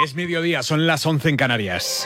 Es mediodía, son las 11 en Canarias.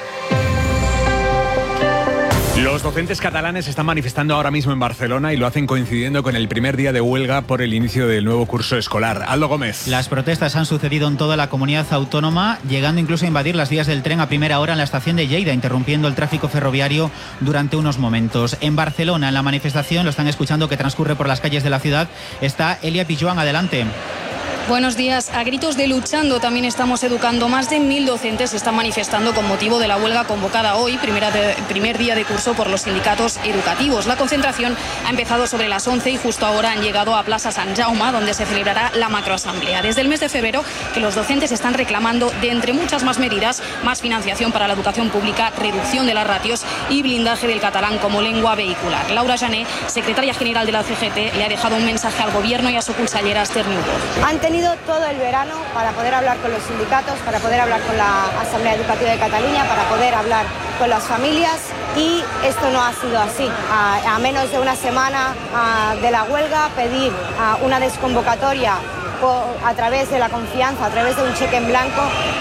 Los docentes catalanes están manifestando ahora mismo en Barcelona y lo hacen coincidiendo con el primer día de huelga por el inicio del nuevo curso escolar. Aldo Gómez. Las protestas han sucedido en toda la comunidad autónoma, llegando incluso a invadir las vías del tren a primera hora en la estación de Lleida, interrumpiendo el tráfico ferroviario durante unos momentos. En Barcelona, en la manifestación, lo están escuchando, que transcurre por las calles de la ciudad, está Elia Pijuan. Adelante. Buenos días. A gritos de luchando también estamos educando. Más de 1000 docentes se están manifestando con motivo de la huelga convocada hoy, primer día de curso por los sindicatos educativos. La concentración ha empezado sobre las 11 y justo ahora han llegado a Plaza Sant Jaume, donde se celebrará la macroasamblea. Desde el mes de febrero que los docentes están reclamando, de entre muchas más medidas, más financiación para la educación pública, reducción de las ratios y blindaje del catalán como lengua vehicular. Laura Jané, secretaria general de la CGT, le ha dejado un mensaje al gobierno y a su consellera Esther Niubó. Todo el verano para poder hablar con los sindicatos, para poder hablar con la Asamblea Educativa de Cataluña, para poder hablar con las familias, y esto no ha sido así. A menos de una semana de la huelga, pedir una desconvocatoria a través de la confianza, a través de un cheque en blanco.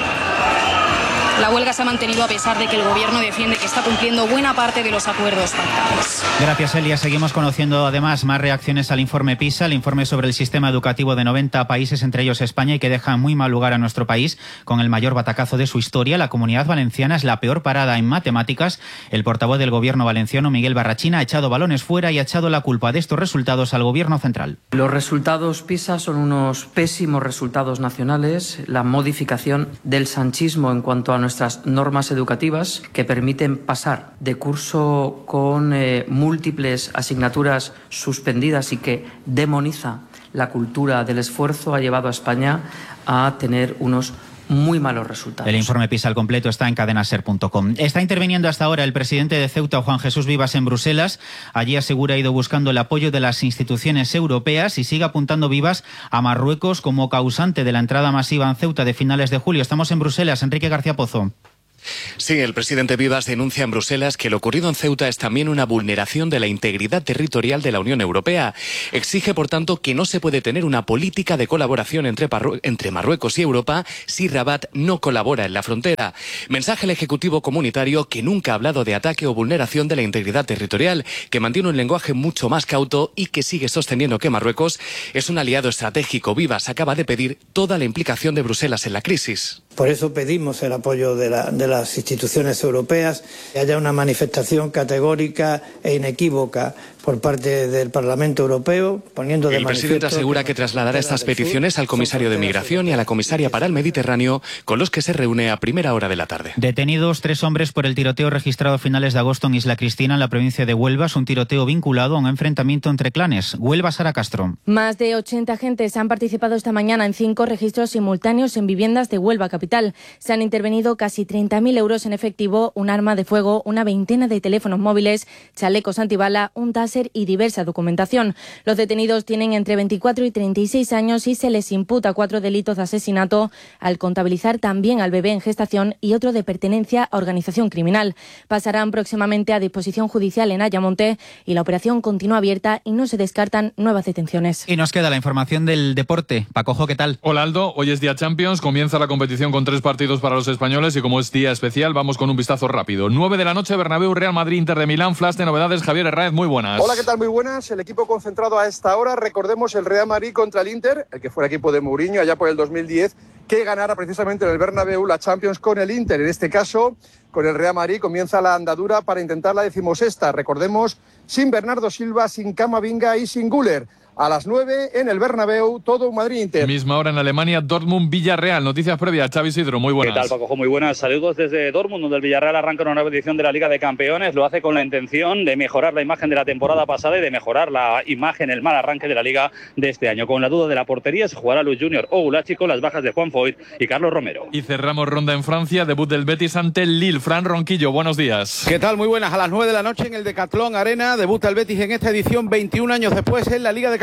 La huelga se ha mantenido a pesar de que el gobierno defiende que está cumpliendo buena parte de los acuerdos pactados. Gracias, Elia. Seguimos conociendo además más reacciones al informe PISA, el informe sobre el sistema educativo de 90 países, entre ellos España, y que deja muy mal lugar a nuestro país con el mayor batacazo de su historia. La Comunidad Valenciana es la peor parada en matemáticas. El portavoz del gobierno valenciano, Miguel Barrachina, ha echado balones fuera y ha echado la culpa de estos resultados al gobierno central. Los resultados PISA son unos pésimos resultados nacionales, la modificación del sanchismo en cuanto a nuestras normas educativas que permiten pasar de curso con múltiples asignaturas suspendidas y que demoniza la cultura del esfuerzo, ha llevado a España a tener unos muy malos resultados. El informe PISA al completo está en cadenaser.com. Está interviniendo hasta ahora el presidente de Ceuta, Juan Jesús Vivas, en Bruselas. Allí asegura ha ido buscando el apoyo de las instituciones europeas y sigue apuntando Vivas a Marruecos como causante de la entrada masiva en Ceuta de finales de julio. Estamos en Bruselas. Enrique García Pozo. Sí, el presidente Vivas denuncia en Bruselas que lo ocurrido en Ceuta es también una vulneración de la integridad territorial de la Unión Europea. Exige, por tanto, que no se puede tener una política de colaboración entre Marruecos y Europa si Rabat no colabora en la frontera. Mensaje al Ejecutivo Comunitario, que nunca ha hablado de ataque o vulneración de la integridad territorial, que mantiene un lenguaje mucho más cauto y que sigue sosteniendo que Marruecos es un aliado estratégico. Vivas acaba de pedir toda la implicación de Bruselas en la crisis. Por eso pedimos el apoyo de las instituciones europeas, que haya una manifestación categórica e inequívoca por parte del Parlamento Europeo, poniendo de manifiesto... El presidente asegura que trasladará estas peticiones al comisario de Migración y a la comisaria para el Mediterráneo, con los que se reúne a primera hora de la tarde. Detenidos 3 hombres por el tiroteo registrado a finales de agosto en Isla Cristina, en la provincia de Huelva. Es un tiroteo vinculado a un enfrentamiento entre clanes. Huelva, Sara Castro. Más de 80 agentes han participado esta mañana en 5 registros simultáneos en viviendas de Huelva capital. Se han intervenido casi 30.000 euros en efectivo, un arma de fuego, una veintena de teléfonos móviles, chalecos antibala, un taser y diversa documentación. Los detenidos tienen entre 24 y 36 años y se les imputa 4 delitos de asesinato, al contabilizar también al bebé en gestación y otro de pertenencia a organización criminal. Pasarán próximamente a disposición judicial en Ayamonte y la operación continúa abierta y no se descartan nuevas detenciones. Y nos queda la información del deporte. Pacojo, ¿qué tal? Hola Aldo, hoy es día Champions, comienza la competición con 3 partidos para los españoles y como es día especial vamos con un vistazo rápido. 9 de la noche, Bernabéu, Real Madrid, Inter de Milán, flash de novedades, Javier Herráez, muy buenas. Hola, ¿qué tal? Muy buenas. El equipo concentrado a esta hora, recordemos el Real Madrid contra el Inter, el que fue el equipo de Mourinho allá por el 2010, que ganara precisamente en el Bernabéu la Champions con el Inter. En este caso, con el Real Madrid comienza la andadura para intentar la 16ª. Recordemos, sin Bernardo Silva, sin Camavinga y sin Güler. A las 9 en el Bernabéu, todo Madrid-Inter. Misma hora en Alemania, Dortmund-Villarreal. Noticias previas, Xavi Isidro, muy buenas. ¿Qué tal, Pacojo? Muy buenas. Saludos desde Dortmund, donde el Villarreal arranca una nueva edición de la Liga de Campeones. Lo hace con la intención de mejorar la imagen de la temporada pasada y de mejorar la imagen, el mal arranque de la Liga de este año. Con la duda de la portería, se jugará Luis Junior o Ulachi, con las bajas de Juan Foyt y Carlos Romero. Y cerramos ronda en Francia, debut del Betis ante el Lille. Fran Ronquillo, buenos días. ¿Qué tal? Muy buenas. A las 9 de la noche en el Decathlon Arena debuta el Betis en esta edición 21 años después en la Liga de Campeones.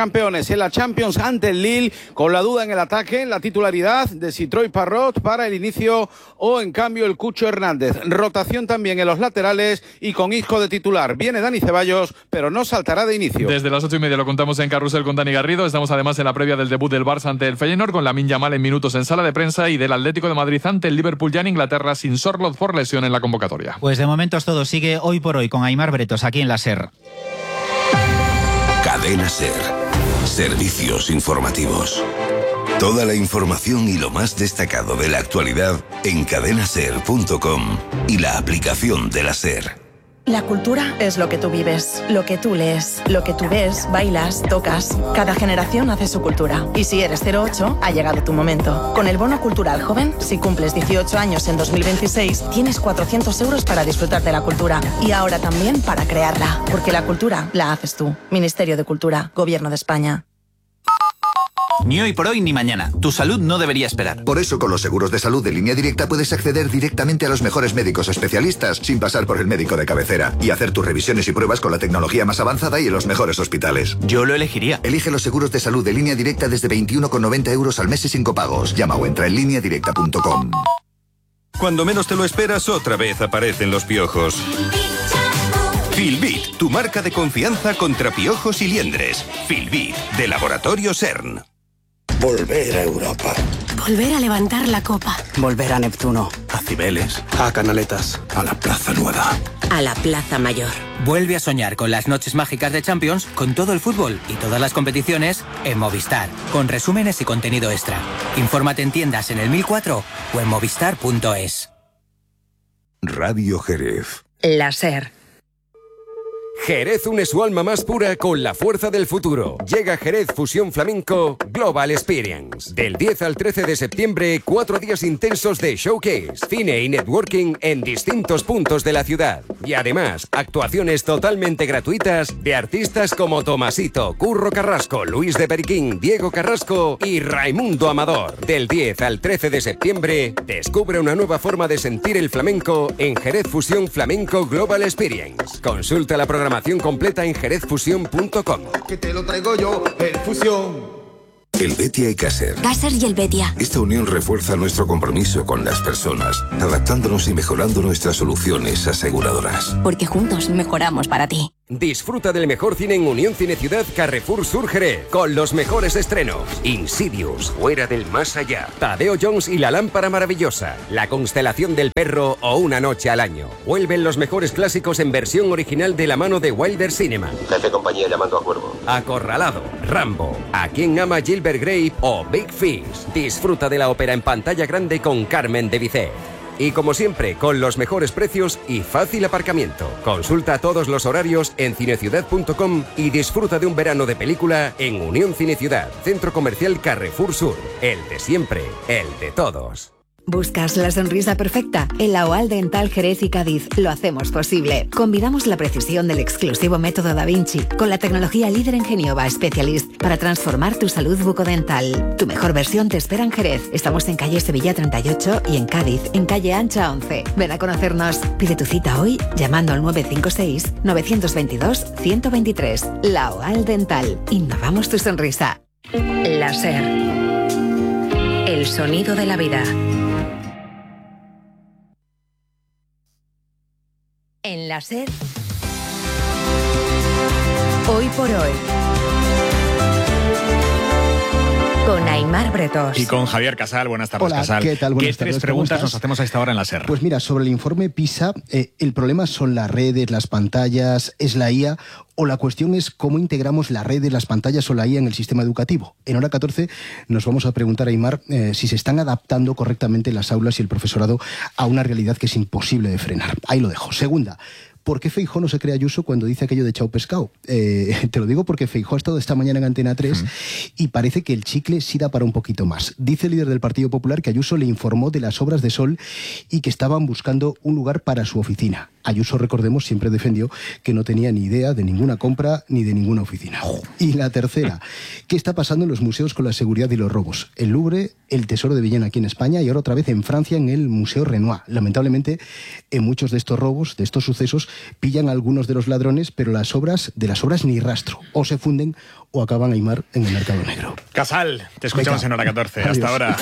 Campeones en la Champions ante el Lille, con la duda en el ataque, la titularidad de si Troy Parrott para el inicio o en cambio el Cucho Hernández. Rotación también en los laterales y con Isco de titular. Viene Dani Ceballos, pero no saltará de inicio. Desde las 8:30 lo contamos en Carrusel con Dani Garrido. Estamos además en la previa del debut del Barça ante el Feyenoord, con Lamine Yamal en minutos en sala de prensa, y del Atlético de Madrid ante el Liverpool ya en Inglaterra sin Sorloth por lesión en la convocatoria. Pues de momento todo sigue hoy por hoy con Aimar Bretos aquí en la SER. Cadena SER. Servicios informativos. Toda la información y lo más destacado de la actualidad en cadenaser.com y la aplicación de la SER. La cultura es lo que tú vives, lo que tú lees, lo que tú ves, bailas, tocas. Cada generación hace su cultura. Y si eres 08, ha llegado tu momento. Con el Bono Cultural Joven, si cumples 18 años en 2026, tienes 400 euros para disfrutar de la cultura. Y ahora también para crearla. Porque la cultura la haces tú. Ministerio de Cultura, Gobierno de España. Ni hoy por hoy ni mañana. Tu salud no debería esperar. Por eso, con los seguros de salud de Línea Directa puedes acceder directamente a los mejores médicos especialistas sin pasar por el médico de cabecera y hacer tus revisiones y pruebas con la tecnología más avanzada y en los mejores hospitales. Yo lo elegiría. Elige los seguros de salud de Línea Directa desde 21,90 euros al mes y sin copagos. Llama o entra en lineadirecta.com. Cuando menos te lo esperas, otra vez aparecen los piojos. Filbit, tu marca de confianza contra piojos y liendres. Filbit, de Laboratorio CERN. Volver a Europa. Volver a levantar la copa. Volver a Neptuno. A Cibeles. A Canaletas. A la Plaza Nueva. A la Plaza Mayor. Vuelve a soñar con las noches mágicas de Champions, con todo el fútbol y todas las competiciones en Movistar, con resúmenes y contenido extra. Infórmate en tiendas en el 1004 o en movistar.es. Radio Jerez. La SER. Jerez une su alma más pura con la fuerza del futuro. Llega Jerez Fusión Flamenco Global Experience. Del 10 al 13 de septiembre, 4 días intensos de showcase, cine y networking en distintos puntos de la ciudad. Y además, actuaciones totalmente gratuitas de artistas como Tomasito, Curro Carrasco, Luis de Periquín, Diego Carrasco y Raimundo Amador. Del 10 al 13 de septiembre, descubre una nueva forma de sentir el flamenco en Jerez Fusión Flamenco Global Experience. Consulta la programación completa en jerezfusión.com. Que te lo traigo yo, el Fusión. El Betia y Caser. Caser y el Betia. Esta unión refuerza nuestro compromiso con las personas, adaptándonos y mejorando nuestras soluciones aseguradoras. Porque juntos mejoramos para ti. Disfruta del mejor cine en Unión Cine Ciudad Carrefour Sur Jerez, con los mejores estrenos: Insidious, Fuera del Más Allá, Tadeo Jones y la Lámpara Maravillosa, La Constelación del Perro o Una Noche al Año. Vuelven los mejores clásicos en versión original de la mano de Wilder Cinema. Jefe compañía llamando a Cuervo. Acorralado, Rambo, A quien ama Gilbert Grape o Big Fish. Disfruta de la ópera en pantalla grande con Carmen de Bizet. Y como siempre, con los mejores precios y fácil aparcamiento. Consulta todos los horarios en cineciudad.com y disfruta de un verano de película en Unión Cine Ciudad, Centro Comercial Carrefour Sur. El de siempre, el de todos. ¿Buscas la sonrisa perfecta? En la OAL Dental Jerez y Cádiz lo hacemos posible. Combinamos la precisión del exclusivo método Da Vinci con la tecnología líder en Genioba Specialist para transformar tu salud bucodental. Tu mejor versión te espera en Jerez. Estamos en calle Sevilla 38 y en Cádiz, en calle Ancha 11. Ven a conocernos. Pide tu cita hoy llamando al 956-922-123. La OAL Dental. Innovamos tu sonrisa. La SER. El sonido de la vida. En la SER, hoy por hoy, con Aimar Bretos. Y con Javier Casal. Buenas tardes, Hola, Casal. ¿qué tal? Buenas ¿Qué tres tardes, preguntas ¿cómo nos hacemos a esta hora en la SER? Pues mira, sobre el informe PISA, el problema son las redes, las pantallas, es la IA, o la cuestión es cómo integramos las redes, las pantallas o la IA en el sistema educativo. En hora 14 nos vamos a preguntar, Aimar, si se están adaptando correctamente las aulas y el profesorado a una realidad que es imposible de frenar. Ahí lo dejo. Segunda, ¿por qué Feijóo no se cree Ayuso cuando dice aquello de chao pescado? Te lo digo porque Feijóo ha estado esta mañana en Antena 3 y parece que el chicle sí da para un poquito más. Dice el líder del Partido Popular que Ayuso le informó de las obras de Sol y que estaban buscando un lugar para su oficina. Ayuso, recordemos, siempre defendió que no tenía ni idea de ninguna compra ni de ninguna oficina. Y la tercera, ¿qué está pasando en los museos con la seguridad y los robos? El Louvre, el Tesoro de Villena aquí en España y ahora otra vez en Francia en el Museo Renoir. Lamentablemente, en muchos de estos robos, de estos sucesos, pillan a algunos de los ladrones, pero de las obras ni rastro. O se funden o acaban, Aimar, en el mercado negro. Casal, te escuchamos en Hora 14. Hasta ahora.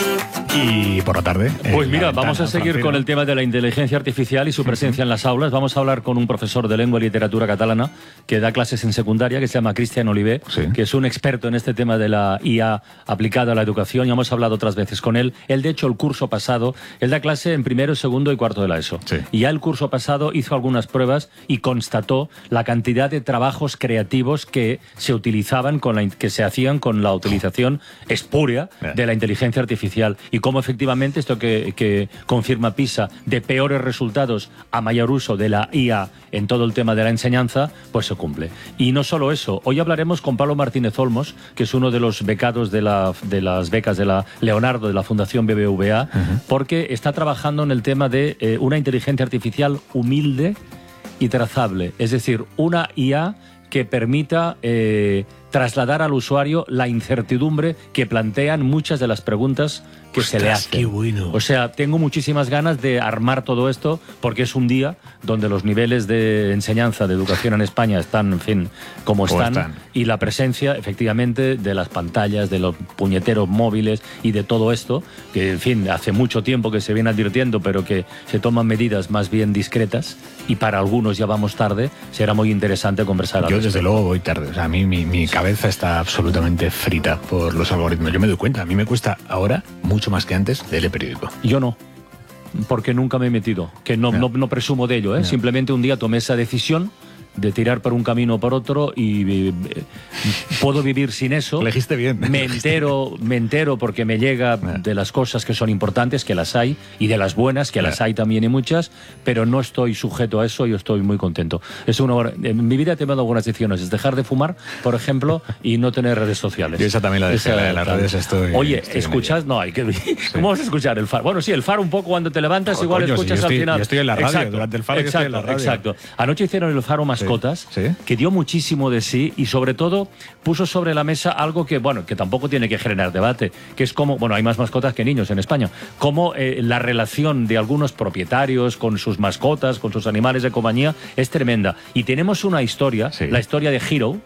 Y por la tarde. Pues mira, vamos a seguir con el tema de la inteligencia artificial y su presencia en las aulas. Vamos a hablar con un profesor de lengua y literatura catalana que da clases en secundaria, que se llama Cristian Oliver, que es un experto en este tema de la IA aplicada a la educación. Ya hemos hablado otras veces con él. Él, de hecho, el curso pasado, él da clase en primero, segundo y cuarto de la ESO. Y ya el curso pasado hizo algunas pruebas y constató la cantidad de trabajos creativos que se utilizaban, que se hacían con la utilización espuria de la inteligencia artificial. Y cómo efectivamente esto que confirma PISA, de peores resultados a mayor uso de la IA en todo el tema de la enseñanza, pues se cumple. Y no solo eso, hoy hablaremos con Pablo Martínez Olmos, que es uno de los becados de las becas de la Leonardo, de la Fundación BBVA, porque está trabajando en el tema de una inteligencia artificial humilde y trazable, es decir, una IA que permita trasladar al usuario la incertidumbre que plantean muchas de las preguntas que se le hacen. ¡Qué bueno! O sea, tengo muchísimas ganas de armar todo esto porque es un día donde los niveles de enseñanza, de educación en España están, en fin, como están. Y la presencia, efectivamente, de las pantallas, de los puñeteros móviles y de todo esto, que, en fin, hace mucho tiempo que se viene advirtiendo, pero que se toman medidas más bien discretas y para algunos ya vamos tarde, será muy interesante conversar al Yo, respecto. desde luego, voy tarde. O sea, a mí mi cabeza está absolutamente frita por los algoritmos. Yo me doy cuenta, a mí me cuesta ahora mucho más que antes leer el periódico. Yo no, porque nunca me he metido, que no presumo de ello, Simplemente un día tomé esa decisión de tirar por un camino o por otro y puedo vivir sin eso. Elegiste bien. Me entero porque me llega de las cosas que son importantes, que las hay, y de las buenas, que las hay también y muchas, pero no estoy sujeto a eso y estoy muy contento. En mi vida he tomado algunas decisiones, es dejar de fumar, por ejemplo, y no tener redes sociales. Yo esa también la dejé, la de las redes estoy... Oye, ¿escuchas? No, hay que... ¿Cómo vas a escuchar el Faro? Bueno, sí, el Faro un poco cuando te levantas, igual coño, escuchas al final. Yo estoy en la radio, exacto, durante el Faro yo estoy en la radio. Exacto. Anoche hicieron el Faro Mascotas, que dio muchísimo de sí y sobre todo puso sobre la mesa algo que, bueno, que tampoco tiene que generar debate, que es como, bueno, hay más mascotas que niños en España, como la relación de algunos propietarios con sus mascotas, con sus animales de compañía, es tremenda. Y tenemos una historia, la historia de Hero.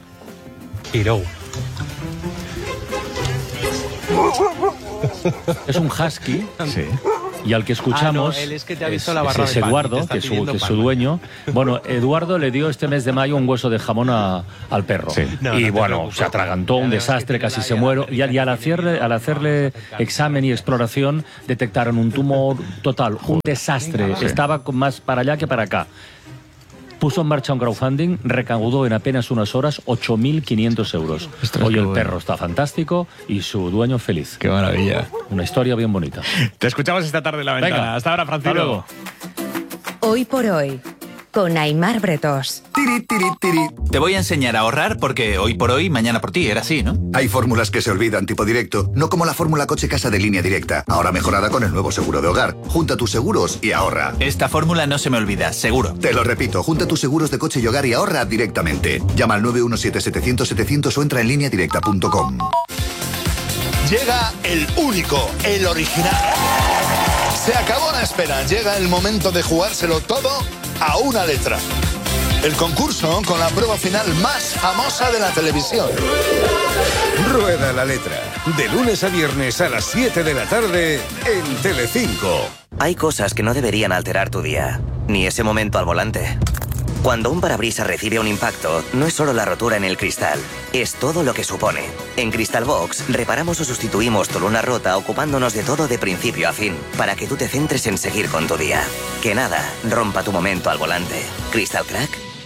Es un husky. Y al que escuchamos él es que te ha visto la barra es de pan, Eduardo, te que es su dueño. Bueno, Eduardo le dio este mes de mayo un hueso de jamón al perro. Y bueno, se atragantó, un desastre, casi se muere. Y al hacerle examen y exploración, detectaron un tumor total, un desastre. Estaba más para allá que para acá. Puso en marcha un crowdfunding, recaudó en apenas unas horas 8.500 euros. Hoy el perro está fantástico y su dueño feliz. ¡Qué maravilla! Una historia bien bonita. Te escuchamos esta tarde en La Ventana. Venga, hasta ahora, Francisco. Hasta luego. Hoy por hoy, con Aimar Bretos. Te voy a enseñar a ahorrar porque hoy por hoy, mañana por ti, era así, ¿no? Hay fórmulas que se olvidan, tipo directo, no como la fórmula coche casa de Línea Directa, ahora mejorada con el nuevo seguro de hogar. Junta tus seguros y ahorra. Esta fórmula no se me olvida, seguro. Te lo repito, junta tus seguros de coche y hogar y ahorra directamente. Llama al 917-700-700 o entra en lineadirecta.com. Llega el único, el original. Se acabó la espera, llega el momento de jugárselo todo a una letra. El concurso con la prueba final más famosa de la televisión. Rueda la letra. De lunes a viernes a las 7 de la tarde en Telecinco. Hay cosas que no deberían alterar tu día, ni ese momento al volante. Cuando un parabrisas recibe un impacto, no es solo la rotura en el cristal, es todo lo que supone. En Crystal Box reparamos o sustituimos tu luna rota ocupándonos de todo de principio a fin, para que tú te centres en seguir con tu día. Que nada rompa tu momento al volante. Crystal Crack,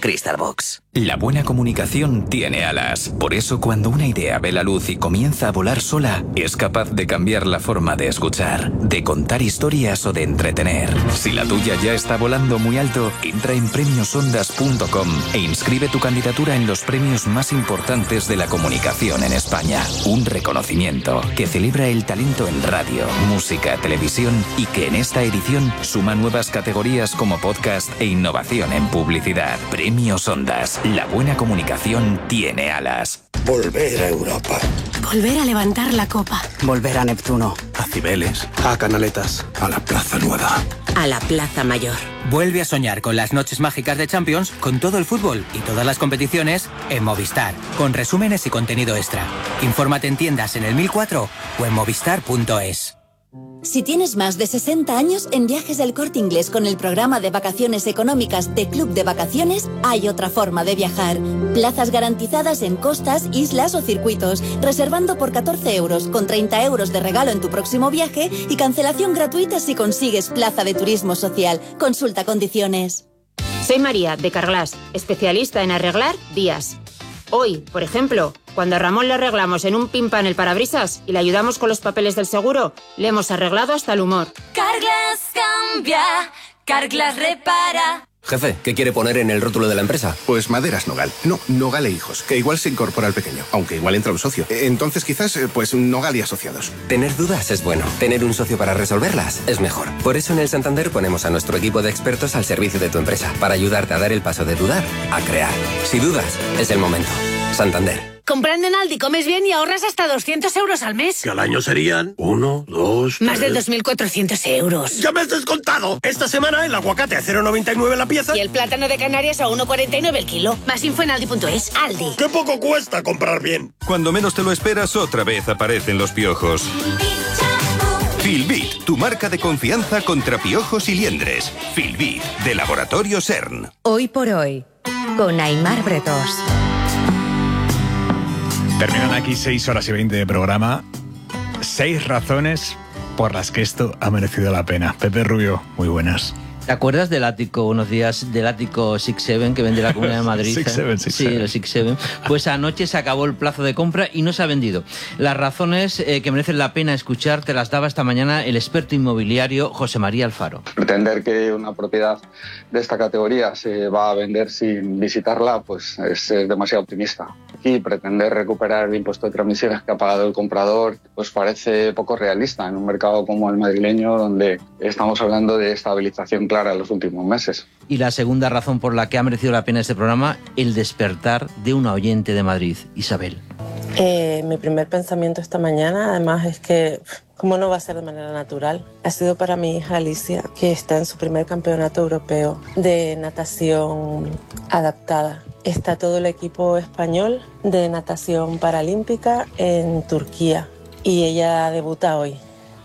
Cristalbox. La buena comunicación tiene alas. Por eso, cuando una idea ve la luz y comienza a volar sola, es capaz de cambiar la forma de escuchar, de contar historias o de entretener. Si la tuya ya está volando muy alto, entra en premiosondas.com e inscribe tu candidatura en los premios más importantes de la comunicación en España. Un reconocimiento que celebra el talento en radio, música, televisión y que en esta edición suma nuevas categorías como podcast e innovación en publicidad. Premios Ondas. La buena comunicación tiene alas. Volver a Europa. Volver a levantar la copa. Volver a Neptuno. A Cibeles. A Canaletas. A la Plaza Nueva. A la Plaza Mayor. Vuelve a soñar con las noches mágicas de Champions, con todo el fútbol y todas las competiciones en Movistar, con resúmenes y contenido extra. Infórmate en tiendas en el 1004 o en movistar.es. Si tienes más de 60 años, en Viajes del Corte Inglés con el programa de vacaciones económicas de Club de Vacaciones, hay otra forma de viajar. Plazas garantizadas en costas, islas o circuitos, reservando por 14 euros, con 30 euros de regalo en tu próximo viaje y cancelación gratuita si consigues plaza de turismo social. Consulta condiciones. Soy María, de Carglass, especialista en arreglar vías. Hoy, por ejemplo, cuando a Ramón le arreglamos en un pimpan el parabrisas y le ayudamos con los papeles del seguro, le hemos arreglado hasta el humor. Carglass cambia, Carglass repara. Jefe, ¿qué quiere poner en el rótulo de la empresa? Pues Maderas Nogal. No, Nogal e Hijos, que igual se incorpora al pequeño, aunque igual entra un socio. Entonces quizás, pues Nogal y Asociados. Tener dudas es bueno. Tener un socio para resolverlas es mejor. Por eso en el Santander ponemos a nuestro equipo de expertos al servicio de tu empresa, para ayudarte a dar el paso de dudar a crear. Si dudas, es el momento. Santander. Comprando en Aldi comes bien y ahorras hasta 200 euros al mes. Que al año serían 1, 2, 3... Más de 2.400 euros. ¡Ya me has descontado! Esta semana el aguacate a 0,99 la pieza. Y el plátano de Canarias a 1,49 el kilo. Más info en aldi.es. Aldi. ¡Qué poco cuesta comprar bien! Cuando menos te lo esperas, otra vez aparecen los piojos. Filbit, tu marca de confianza contra piojos y liendres. Filbit, de Laboratorio CERN. Hoy por hoy, con Aimar Bretos. Terminan aquí 6 horas y 20 de programa. 6 razones por las que esto ha merecido la pena. Pepe Rubio, muy buenas. ¿Te acuerdas del ático, unos días, del ático 67 que vende la Comunidad de Madrid? 67. Sí, el 67. Pues anoche se acabó el plazo de compra y no se ha vendido. Las razones que merecen la pena escuchar te las daba esta mañana el experto inmobiliario José María Alfaro. Pretender que una propiedad de esta categoría se va a vender sin visitarla, pues es demasiado optimista. Y pretender recuperar el impuesto de transmisiones que ha pagado el comprador, pues parece poco realista en un mercado como el madrileño, donde estamos hablando de estabilización clara en los últimos meses. Y la segunda razón por la que ha merecido la pena este programa, el despertar de una oyente de Madrid, Isabel. Mi primer pensamiento esta mañana, además, es que ¿cómo no va a ser de manera natural? Ha sido para mi hija Alicia, que está en su primer campeonato europeo de natación adaptada. Está todo el equipo español de natación paralímpica en Turquía y ella debuta hoy.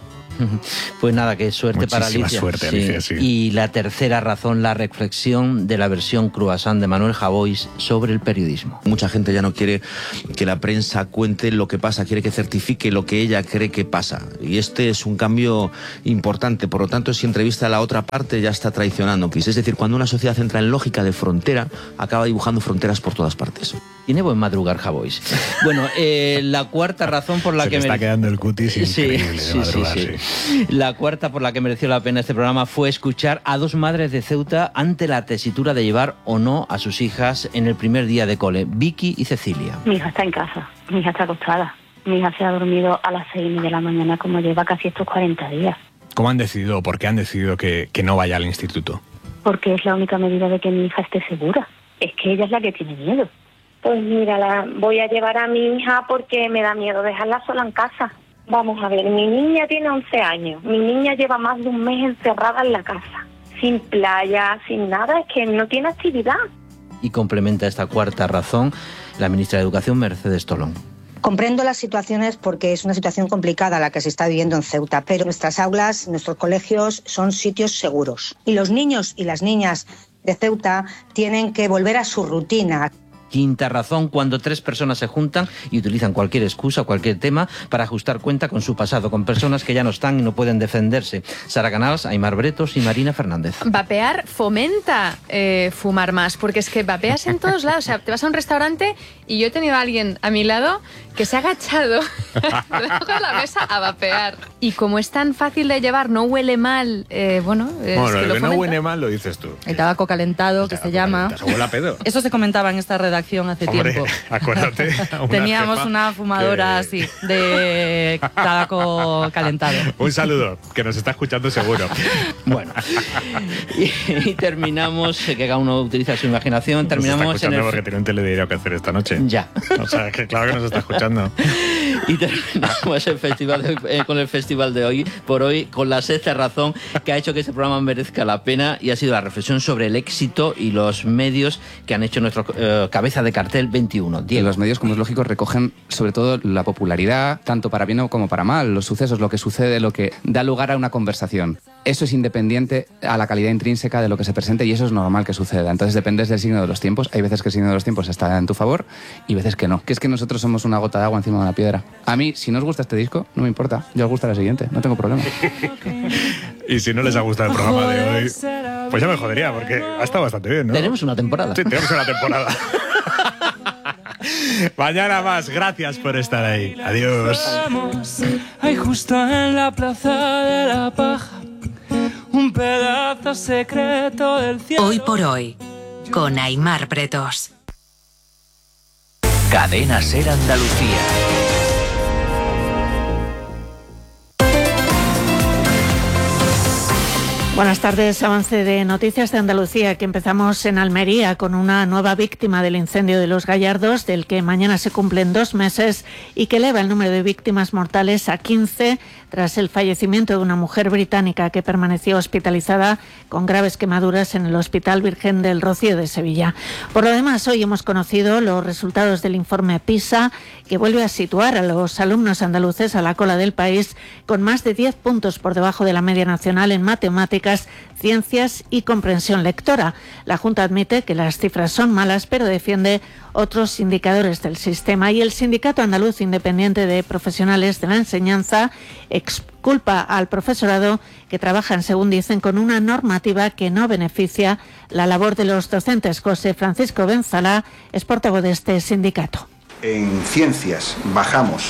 Pues nada, que suerte. Muchísima para Alicia. Suerte, Alicia, sí. Y la tercera razón, la reflexión de la versión croissant de Manuel Javois sobre el periodismo. Mucha gente ya no quiere que la prensa cuente lo que pasa, quiere que certifique lo que ella cree que pasa. Y este es un cambio importante. Por lo tanto, si entrevista a la otra parte, ya está traicionando. Es decir, cuando una sociedad entra en lógica de frontera, acaba dibujando fronteras por todas partes. Tiene buen madrugar Javois. Bueno, la cuarta razón por la Se que... me está quedando el cutis increíble de madrugar, sí. La cuarta por la que mereció la pena este programa fue escuchar a dos madres de Ceuta ante la tesitura de llevar o no a sus hijas en el primer día de cole, Vicky y Cecilia. Mi hija está en casa, mi hija está acostada. Mi hija se ha dormido a las 6:30 de la mañana, como lleva casi estos 40 días. ¿Cómo han decidido, por qué han decidido que no vaya al instituto? Porque es la única medida de que mi hija esté segura. Es que ella es la que tiene miedo. Pues mira, voy a llevar a mi hija porque me da miedo dejarla sola en casa. Vamos a ver, mi niña tiene 11 años. Mi niña lleva más de un mes encerrada en la casa. Sin playa, sin nada, es que no tiene actividad. Y complementa esta cuarta razón la ministra de Educación, Mercedes Tolón. Comprendo las situaciones porque es una situación complicada la que se está viviendo en Ceuta, pero nuestras aulas, nuestros colegios son sitios seguros. Y los niños y las niñas de Ceuta tienen que volver a su rutina. Quinta razón, cuando 3 personas se juntan y utilizan cualquier excusa o cualquier tema para ajustar cuenta con su pasado, con personas que ya no están y no pueden defenderse. Sara Canals, Aimar Bretos y Marina Fernández. Vapear fomenta fumar más, porque es que vapeas en todos lados. O sea, te vas a un restaurante y yo he tenido a alguien a mi lado que se ha agachado debajo de la mesa a vapear. Y como es tan fácil de llevar, no huele mal, Bueno, que lo que no fomenta. huele mal lo dices tú. El tabaco calentado, que se llama. Se huele a pedo. Eso se comentaba en esta redacción hace tiempo. Acuérdate. Teníamos una fumadora así, de tabaco calentado. Un saludo, que nos está escuchando seguro. Bueno, y terminamos, que cada uno utiliza su imaginación, terminamos nos está en el... porque tiene un telediario que hacer esta noche. Ya. O sea, que claro que nos está escuchando. Y terminamos con el festival de hoy, por hoy, con la 6ª razón que ha hecho que este programa merezca la pena, y ha sido la reflexión sobre el éxito y los medios que han hecho nuestro cabeza de cartel 21. Diego. Los medios, como es lógico, recogen sobre todo la popularidad, tanto para bien como para mal, los sucesos, lo que sucede, lo que da lugar a una conversación. Eso es independiente a la calidad intrínseca de lo que se presente, y eso es normal que suceda. Entonces dependes del signo de los tiempos. Hay veces que el signo de los tiempos está en tu favor y veces que no. Que es que nosotros somos una gota de agua encima de una piedra. A mí, si no os gusta este disco, no me importa. Yo os gusta la siguiente, no tengo problema. Y si no les ha gustado el programa de hoy, pues ya me jodería, porque ha estado bastante bien, ¿no? Tenemos una temporada. Sí, tenemos una temporada. Mañana más. Gracias por estar ahí. Adiós. Hay justo en la plaza de la paja un pedazo secreto del cielo. Hoy por hoy, con Aimar Bretos. Cadena Ser Andalucía. Buenas tardes, avance de Noticias de Andalucía, que empezamos en Almería con una nueva víctima del incendio de Los Gallardos, del que mañana se cumplen 2 meses y que eleva el número de víctimas mortales a 15 tras el fallecimiento de una mujer británica que permaneció hospitalizada con graves quemaduras en el Hospital Virgen del Rocío de Sevilla. Por lo demás, hoy hemos conocido los resultados del informe PISA, que vuelve a situar a los alumnos andaluces a la cola del país, con más de 10 puntos por debajo de la media nacional en matemáticas, ciencias y comprensión lectora. La Junta admite que las cifras son malas, pero defiende otros indicadores del sistema. Y el Sindicato Andaluz Independiente de Profesionales de la Enseñanza exculpa al profesorado, que trabajan, según dicen, con una normativa que no beneficia la labor de los docentes. José Francisco Benzalá es portavoz de este sindicato. En ciencias bajamos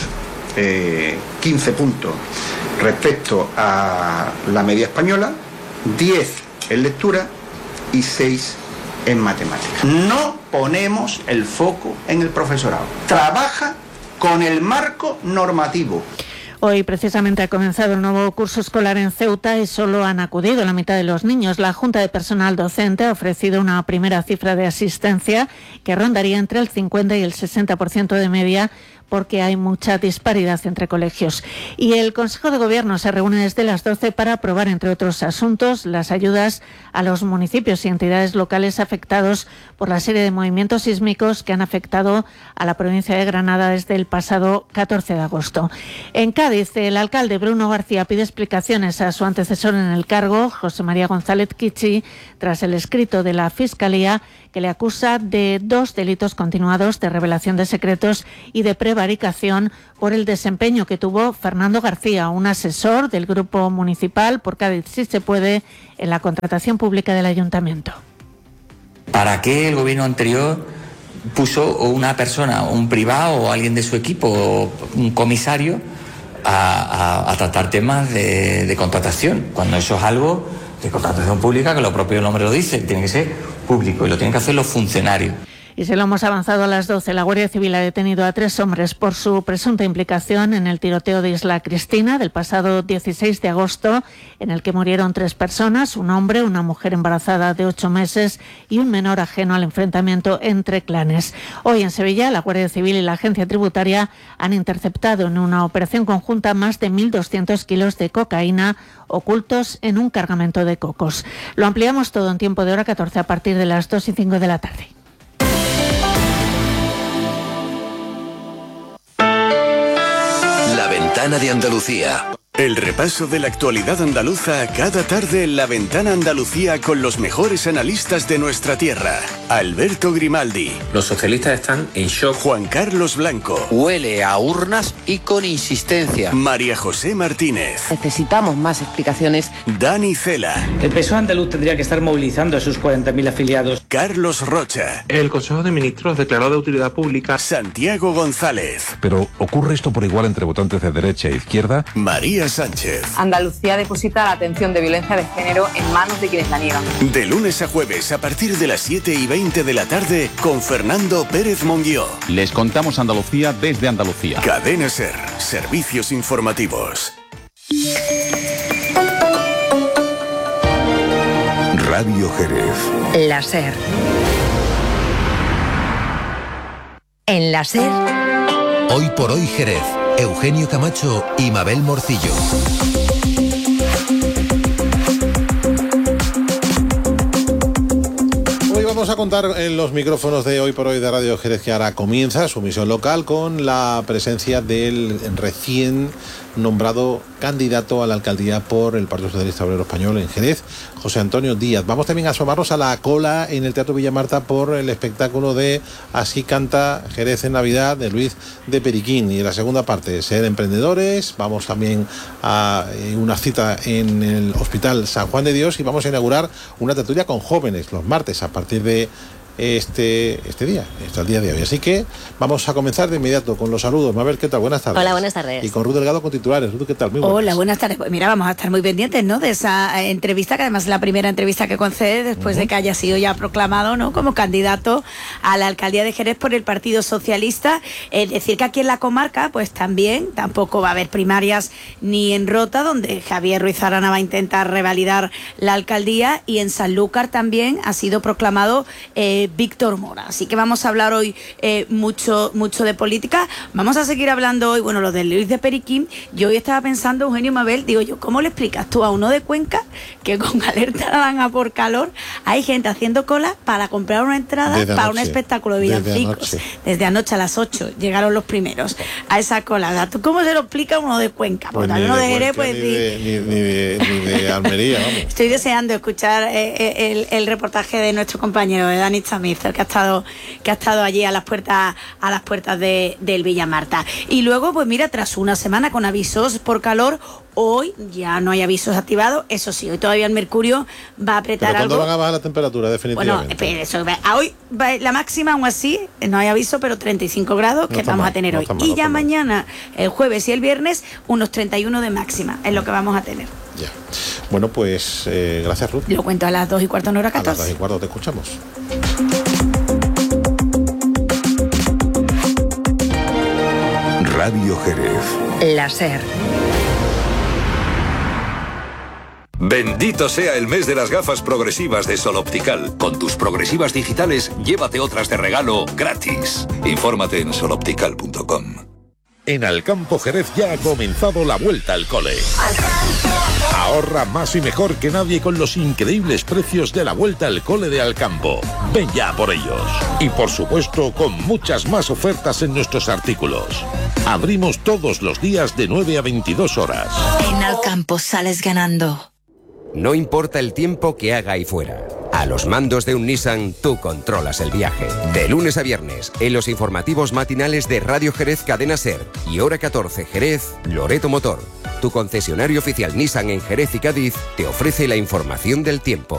15 puntos respecto a la media española, 10 en lectura y 6 en matemáticas. No ponemos el foco en el profesorado. Trabaja con el marco normativo. Hoy precisamente ha comenzado el nuevo curso escolar en Ceuta y solo han acudido la mitad de los niños. La Junta de Personal Docente ha ofrecido una primera cifra de asistencia que rondaría entre el 50 y el 60% de media, porque hay mucha disparidad entre colegios. Y el Consejo de Gobierno se reúne desde las 12 para aprobar, entre otros asuntos, las ayudas a los municipios y entidades locales afectados por la serie de movimientos sísmicos que han afectado a la provincia de Granada desde el pasado 14 de agosto. En Cádiz, el alcalde Bruno García pide explicaciones a su antecesor en el cargo, José María González Kichi, tras el escrito de la Fiscalía que le acusa de 2 delitos continuados de revelación de secretos y de prevaricación por el desempeño que tuvo Fernando García, un asesor del Grupo Municipal por Cádiz Sí se Puede, en la contratación pública del Ayuntamiento. ¿Para qué el gobierno anterior puso una persona, un privado o alguien de su equipo, o un comisario, a tratar temas de contratación? Cuando eso es algo de contratación pública, que lo propio nombre lo dice, tiene que ser público y lo tienen que hacer los funcionarios. Y se lo hemos avanzado a las 12. La Guardia Civil ha detenido a 3 hombres por su presunta implicación en el tiroteo de Isla Cristina del pasado 16 de agosto, en el que murieron 3 personas, un hombre, una mujer embarazada de 8 meses y un menor ajeno al enfrentamiento entre clanes. Hoy en Sevilla, la Guardia Civil y la Agencia Tributaria han interceptado en una operación conjunta más de 1.200 kilos de cocaína ocultos en un cargamento de cocos. Lo ampliamos todo en tiempo de hora 14 a partir de las 2:05 de la tarde. La ventana de Andalucía. El repaso de la actualidad andaluza cada tarde en La Ventana Andalucía con los mejores analistas de nuestra tierra. Alberto Grimaldi. Los socialistas están en shock. Juan Carlos Blanco. Huele a urnas y con insistencia. María José Martínez. Necesitamos más explicaciones. Dani Cela. El PSOE andaluz tendría que estar movilizando a sus 40.000 afiliados. Carlos Rocha. El Consejo de Ministros declaró de utilidad pública. Santiago González. Pero ¿ocurre esto por igual entre votantes de derecha e izquierda? María Sánchez. Andalucía deposita la atención de violencia de género en manos de quienes la niegan. De lunes a jueves a partir de las 7:20 de la tarde con Fernando Pérez Monguió. Les contamos Andalucía desde Andalucía. Cadena SER. Servicios informativos. Radio Jerez. La SER. En la SER. Hoy por hoy Jerez. Eugenio Camacho y Mabel Morcillo. Hoy vamos a contar en los micrófonos de Hoy por Hoy de Radio Jerez que ahora comienza su misión local con la presencia del recién nombrado candidato a la alcaldía por el Partido Socialista Obrero Español en Jerez, José Antonio Díaz. Vamos también a asomarnos a la cola en el Teatro Villamarta por el espectáculo de Así canta Jerez en Navidad de Luis de Periquín. Y en la segunda parte, Ser Emprendedores. Vamos también a una cita en el Hospital San Juan de Dios y vamos a inaugurar una tertulia con jóvenes los martes a partir de este día, el día de hoy. Así que vamos a comenzar de inmediato con los saludos. Mabel, ¿qué tal? Buenas tardes. Hola, buenas tardes. Y con Ruth Delgado con titulares. Ruth, ¿qué tal? Muy buenas. Hola, buenas tardes. Pues mira, vamos a estar muy pendientes, ¿no?, de esa entrevista, que además es la primera entrevista que concede después de que haya sido ya proclamado, ¿no?, como candidato a la alcaldía de Jerez por el Partido Socialista. Es decir, que aquí en la comarca, pues también, tampoco va a haber primarias ni en Rota, donde Javier Ruiz Arana va a intentar revalidar la alcaldía, y en Sanlúcar también ha sido proclamado Víctor Mora. Así que vamos a hablar hoy mucho de política. Vamos a seguir hablando hoy, bueno, lo de Luis de Periquín. Yo hoy estaba pensando, Eugenio, Mabel, digo yo, ¿cómo le explicas tú a uno de Cuenca que con alerta naranja por calor hay gente haciendo cola para comprar una entrada para un espectáculo de villancicos? Desde anoche a las 8 llegaron los primeros a esa cola. ¿Tú cómo se lo explica a uno de Cuenca? Porque también uno de Jerez, pues ni de Almería, vamos. Estoy deseando escuchar el reportaje de nuestro compañero de Dani Chamiz, que ha estado allí a las puertas del Villamarta. Y luego, pues mira, tras una semana con avisos por calor, hoy ya no hay avisos activados. Eso sí, hoy todavía el mercurio va a apretar algo. ¿Cuándo van a bajar la temperatura, definitivamente? Bueno, eso, hoy la máxima, aún así, no hay aviso, pero 35 grados que vamos a tener hoy. Y ya mañana, el jueves y el viernes, unos 31 de máxima es lo que vamos a tener. Ya. Bueno, pues gracias, Ruth. Lo cuento a las 2:15, hora 14. A las 2:15 te escuchamos. Radio Jerez. La SER. Bendito sea el mes de las gafas progresivas de Sol Optical. Con tus progresivas digitales, llévate otras de regalo gratis. Infórmate en soloptical.com. En Alcampo Jerez ya ha comenzado la vuelta al cole. Ahorra más y mejor que nadie con los increíbles precios de la vuelta al cole de Alcampo. Ven ya por ellos. Y por supuesto, con muchas más ofertas en nuestros artículos. Abrimos todos los días de 9 a 22 horas. En Alcampo sales ganando. No importa el tiempo que haga ahí fuera. A los mandos de un Nissan, tú controlas el viaje. De lunes a viernes, en los informativos matinales de Radio Jerez Cadena SER y Hora 14 Jerez, Loreto Motor, tu concesionario oficial Nissan en Jerez y Cádiz, te ofrece la información del tiempo.